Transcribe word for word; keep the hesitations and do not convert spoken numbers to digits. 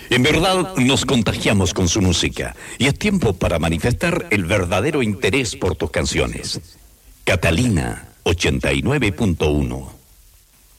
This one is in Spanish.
En verdad nos contagiamos con su música y es tiempo para manifestar el verdadero interés por tus canciones. Catalina ochenta y nueve punto uno.